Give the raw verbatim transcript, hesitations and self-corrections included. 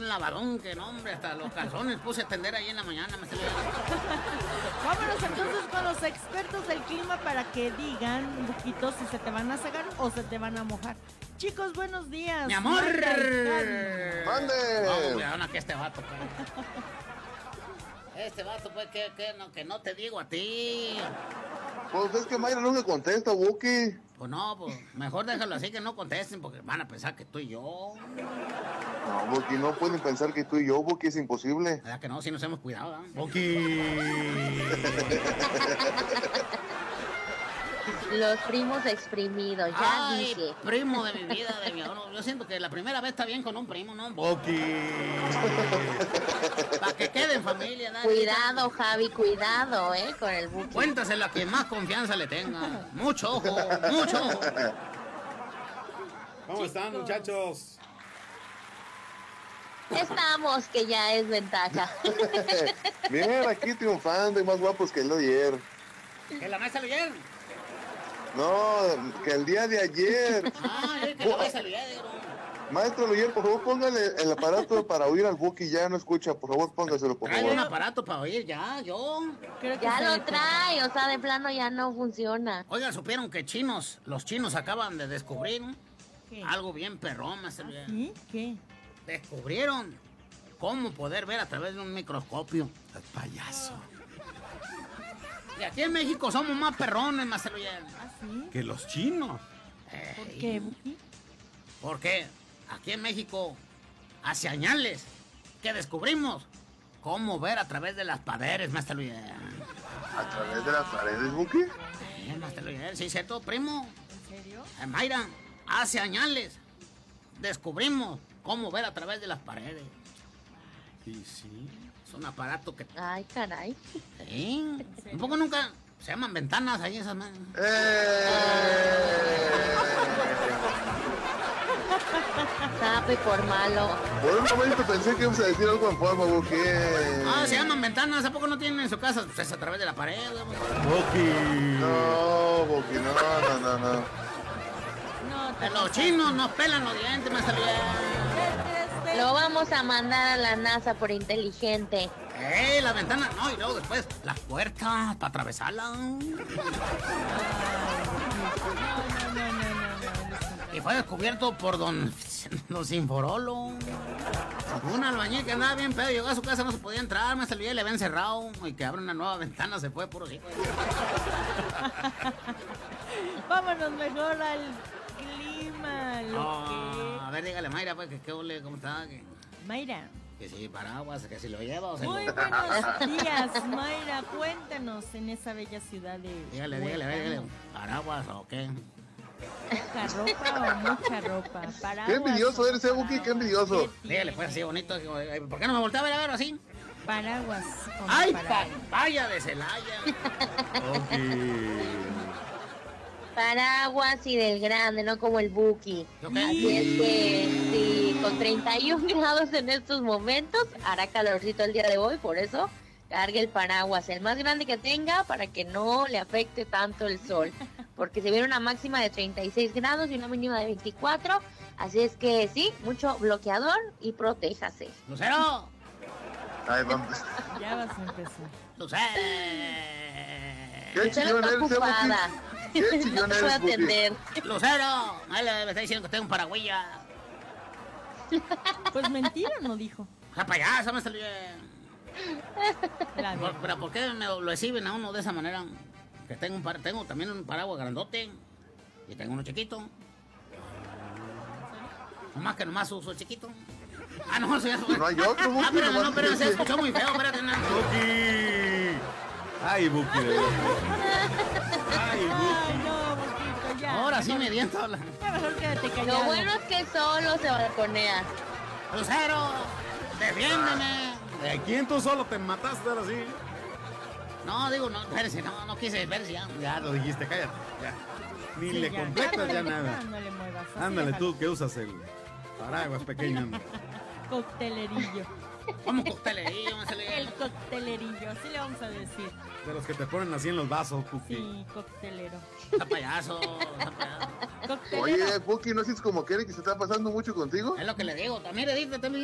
un lavadón que no, hombre, hasta los calzones puse a tender ahí en la mañana. Me Vámonos entonces con los expertos del clima para que digan, Buquito, si se te van a cegar o se te van a mojar. Chicos, buenos días. ¡Mi amor! ¡Mande! No, cuidado, que este vato, pues. Este vato, pues, que, que, no, que no te digo a ti. Pues es que Mayra no me contesta, Buki. Pues no, pues, mejor déjalo así que no contesten, porque van a pensar que tú y yo. No, Buki, no pueden pensar que tú y yo, Buki, es imposible. ¿Verdad que no? Si nos hemos cuidado, ¿eh? Buki. Los primos exprimidos, ya Ay, dije. primo de mi vida, de mi amor. Yo siento que la primera vez está bien con un primo, ¿no? Buki. Para que quede en familia, ¿no? Cuidado, Javi, cuidado, ¿eh? Con el Buki. Cuéntaselo a quien más confianza le tenga. Mucho ojo, mucho ojo. ¿Cómo están, muchachos? Estamos, que ya es ventaja. Bien, aquí triunfando y más guapos que el de ayer. ¿Que la maestra lo oyeron? No, que el día de ayer. Ah, es que la maestra lo oyeron. Maestro Luyer, por favor, póngale el aparato para oír al Buki. Ya no escucha, por favor, póngaselo, por Trae favor. un aparato para oír ya, yo. Creo que Ya se lo le- trae, o sea, de plano ya no funciona. Oigan, supieron que chinos, los chinos acaban de descubrir ¿Qué? algo bien perrón, maestra Luyer. ¿Sí? ¿Qué? Descubrieron cómo poder ver a través de un microscopio. El payaso. Y aquí en México somos más perrones, maestro Luyer. ¿Ah, sí? Que los chinos. ¿Por qué, Buki? Porque aquí en México, hace años que descubrimos cómo ver a través de las paredes, maestro Luis. ¿A través de las paredes, Buki? Sí, maestro Luis, sí, cierto, primo. ¿En serio? Eh, Mayra, hace años descubrimos cómo ver a través de las paredes. Y sí. Es un aparato que... Ay, caray. Sí, un poco nunca... Se llaman ventanas ahí esas... man. ¡Eh! Sabe por malo. Por un momento pensé que ibas a decir algo en forma, Buki. Ah, se llaman ventanas, ¿a poco no tienen en su casa? Pues es a través de la pared. Buki. No, Buki, no, no, no, no. No, te Los chinos nos pelan los dientes, maestro Luis. Lo vamos a mandar a la NASA por inteligente. ¡Eh, la ventana! No, y luego después las puertas para atravesarla. Y fue descubierto por don, don Sinforolo. Un albañil que andaba bien pedo, llegó a su casa, no se podía entrar, me salió y le habían cerrado. Y que abre una nueva ventana, se fue puro chico. Vámonos mejor al clima. Lo Oh, a ver, dígale, Mayra, pues, que qué ole, ¿cómo está? Que, que... Mayra. que si paraguas, que si lo lleva o se Muy lo... buenos días, Mayra. Cuéntanos en esa bella ciudad de... Dígale, dígale, a ver, dígale, ¿paraguas o qué? ¿Poca ropa o mucha ropa? Paraguas, Qué envidioso eres, eh, Buki, qué paraguas. envidioso. ¿Qué Dígale, pues, así bonito. que- ¿Por qué no me voltea a ver a ver así? Paraguas. como ¡Ay, paraguas. papaya de Celaya! Buki. Paraguas y del grande, no como el Buki. ¿Yo qué? Así es que sí, con treinta y un grados en estos momentos, hará calorcito el día de hoy, por eso cargue el paraguas, el más grande que tenga, para que no le afecte tanto el sol, porque se viene una máxima de treinta y seis grados y una mínima de veinticuatro, así es que sí, mucho bloqueador y protéjase. ¡Lucero! Ay, vamos. Ya vas a empezar. ¡Lucero! ¿Qué Usted chillón está eres, eh, ocupada. Buki? ¿Qué chillón No puedo eres, Buki? atender. ¡Lucero! Ahí le- me está diciendo que tengo un paragüilla. Pues mentira, no dijo. ¡La payasa me salió bien! La ¿Por, verdad. pero ¿por qué me lo exhiben a uno de esa manera? Que tengo un par, tengo también un paraguas grandote y tengo uno chiquito. Nomás que nomás uso el chiquito. Ah, no, eso ya fue. No hay otro, Buki, Ah, pero no, nomás pero que se ese. escuchó muy feo, espérate. No. Buki. Ay, Buki. de verdad. Ay, Buki. Ay, no, Buquito, ya. Ahora sí Mejor- me diento. la- Ya mejor quédate callado. Lo bueno es que solo se balconea. ¡Lucero! ¡Defiéndeme! ¿De quién tú solo te mataste ahora sí? No, digo, no, espérese, no, no quise, espérese ya. Ya lo dijiste, cállate. Ya. Ni Sí, le ya. completas ya Ándale, nada. No le muevas. así Ándale déjalo. tú que usas el paraguas pequeño. Coctelerillo. ¿Cómo coctelería? Me salió El coctelerillo, así le vamos a decir. De los que te ponen así en los vasos, Buki. Sí, coctelero. Está payaso, está payaso. Coctelero. Oye, Buki, ¿no sientes como que Eric se está pasando mucho contigo? Es lo que le digo. También edita, también